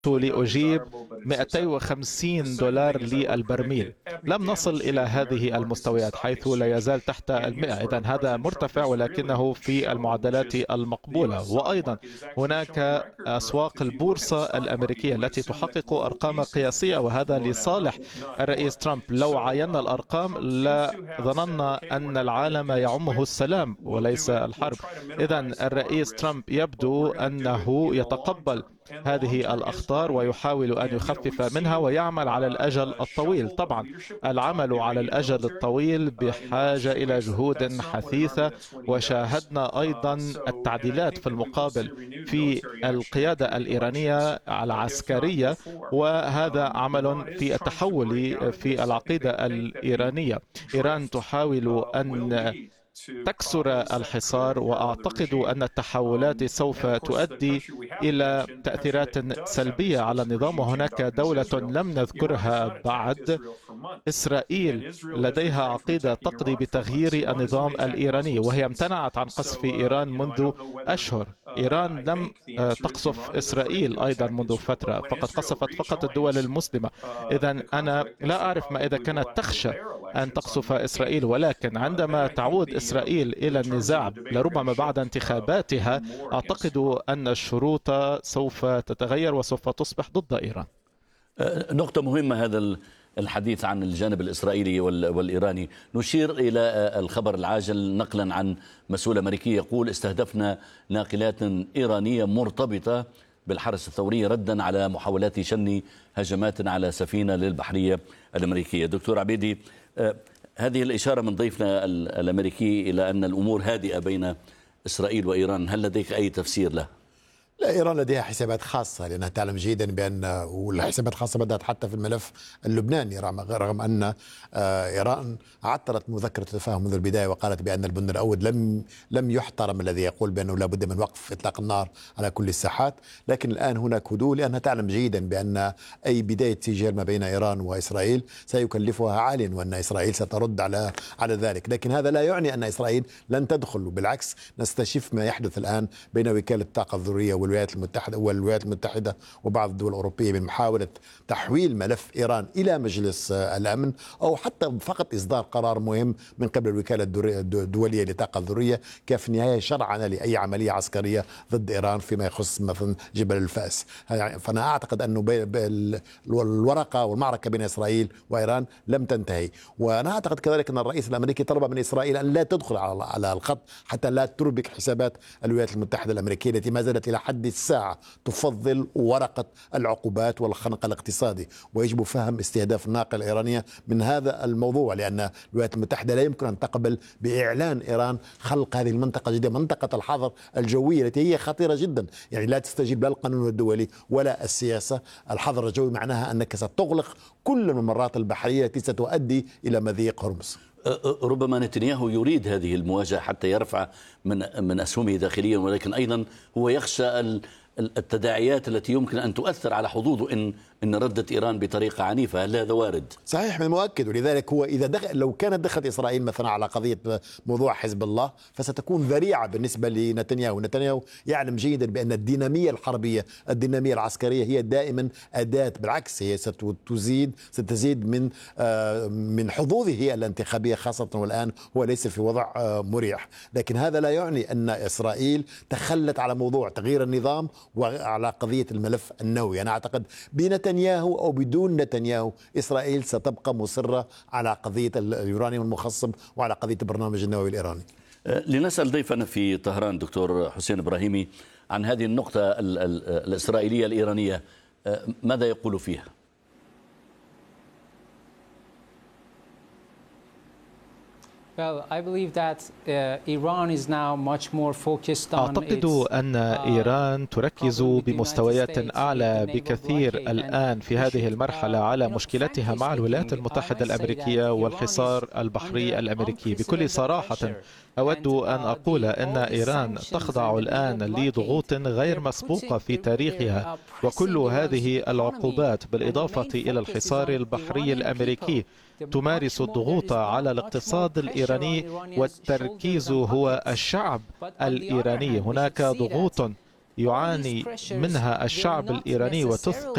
لأجيب $250 للبرميل. لم نصل إلى هذه المستويات حيث لا يزال تحت 100. إذن هذا مرتفع ولكنه في المعدلات المقبولة. وأيضا هناك أسواق البورصة الأمريكية التي تحقق أرقام قياسية، وهذا لصالح الرئيس ترامب. لو عاينا الأرقام لظننا أن العالم يعمه السلام وليس الحرب. إذن الرئيس ترامب يبدو أنه يتقبل هذه الأخطار ويحاول أن يخفف منها ويعمل على الأجل الطويل. طبعا العمل على الأجل الطويل بحاجة إلى جهود حثيثة، وشاهدنا أيضا التعديلات في المقابل في القيادة الإيرانية العسكرية، وهذا عمل في التحول في العقيدة الإيرانية. إيران تحاول أن تكسر الحصار، وأعتقد أن التحولات سوف تؤدي إلى تأثيرات سلبية على النظام. وهناك دولة لم نذكرها بعد، إسرائيل لديها عقيدة تقضي بتغيير النظام الإيراني، وهي امتنعت عن قصف إيران منذ أشهر. إيران لم تقصف إسرائيل أيضا منذ فترة، فقد قصفت فقط الدول المسلمة. إذن أنا لا أعرف ما إذا كانت تخشى أن تقصف إسرائيل، ولكن عندما تعود إسرائيل إلى النزاع لربما بعد انتخاباتها، أعتقد أن الشروط سوف تتغير وسوف تصبح ضد إيران. نقطة مهمة هذا الحديث عن الجانب الإسرائيلي والإيراني. نشير إلى الخبر العاجل نقلا عن مسؤول أمريكي يقول: استهدفنا ناقلات إيرانية مرتبطة بالحرس الثوري ردا على محاولات شن هجمات على سفينة للبحرية الأمريكية. دكتور عبيدي، هذه الإشارة من ضيفنا الأمريكي إلى أن الأمور هادئة بين إسرائيل وإيران، هل لديك أي تفسير له؟ لا، إيران لديها حسابات خاصة، لأنها تعلم جيدا بأن، والحسابات الخاصة بدأت حتى في الملف اللبناني، رغم أن إيران عطلت مذكرة التفاهم منذ البداية وقالت بأن البند الأول لم يحترم، الذي يقول بأنه لا بد من وقف إطلاق النار على كل الساحات. لكن الآن هناك هدوء، لأنها تعلم جيدا بأن أي بداية سجال ما بين إيران وإسرائيل سيكلفها عاليا، وأن إسرائيل سترد على ذلك. لكن هذا لا يعني أن إسرائيل لن تدخل، بالعكس نستشف ما يحدث الآن بين وكالة الطاقة الذرية والولايات المتحدة وبعض الدول الأوروبية من محاولة تحويل ملف إيران إلى مجلس الأمن، أو حتى فقط إصدار قرار مهم من قبل الوكالة الدولية للطاقة الذرية كيف النهاية شرعنة لأي عملية عسكرية ضد إيران فيما يخص مثلا جبل الفاس. فأنا أعتقد أنه الورقة والمعركة بين إسرائيل وإيران لم تنتهي. وأنا أعتقد كذلك أن الرئيس الأمريكي طلب من إسرائيل أن لا تدخل على الخط حتى لا تربك حسابات الولايات المتحدة الأمريكية التي ما زالت إلى حد الساعة تفضل ورقة العقوبات والخنق الاقتصادي. ويجب فهم استهداف الناقلة الإيرانية من هذا الموضوع، لأن الولايات المتحدة لا يمكن أن تقبل بإعلان إيران خلق هذه المنطقة الجديدة، منطقة الحظر الجوية التي هي خطيرة جدا، يعني لا تستجيب لا القانون الدولي ولا السياسة. الحظر الجوي معناها أنك ستغلق كل الممرات البحرية التي ستؤدي إلى مضيق هرمز. ربما نتنياهو يريد هذه المواجهة حتى يرفع من أسهمه داخليا، ولكن أيضا هو يخشى التداعيات التي يمكن أن تؤثر على حظوظه إن ردت إيران بطريقة عنيفة. هل هذا وارد؟ صحيح، من المؤكد. ولذلك هو إذا لو كانت دخلت إسرائيل مثلا على قضية موضوع حزب الله فستكون ذريعة بالنسبة لنتنياهو. نتنياهو يعلم جيدا بأن الدينامية الحربية، الدينامية العسكرية هي دائما أداة، بالعكس هي ستزيد من حظوظه هي الانتخابية، خاصة والآن هو ليس في وضع مريح. لكن هذا لا يعني أن إسرائيل تخلت على موضوع تغيير النظام وعلى قضية الملف النووي. أنا أعتقد بنتنياهو أو بدون نتنياهو إسرائيل ستبقى مصرة على قضية اليورانيوم المخصب وعلى قضية البرنامج النووي الإيراني. لنسأل ضيفنا في طهران دكتور حسين إبراهيمي عن هذه النقطة الإسرائيلية الإيرانية، ماذا يقول فيها؟ أعتقد أن إيران تركز بمستويات أعلى بكثير الآن في هذه المرحلة على مشكلتها مع الولايات المتحدة الأمريكية والحصار البحري الأمريكي. بكل صراحة أود أن أقول أن إيران تخضع الآن لضغوط غير مسبوقة في تاريخها، وكل هذه العقوبات بالإضافة إلى الحصار البحري الأمريكي تمارس الضغوط على الاقتصاد الإيراني، والتركيز هو الشعب الإيراني. هناك ضغوط يعاني منها الشعب الإيراني وتثقل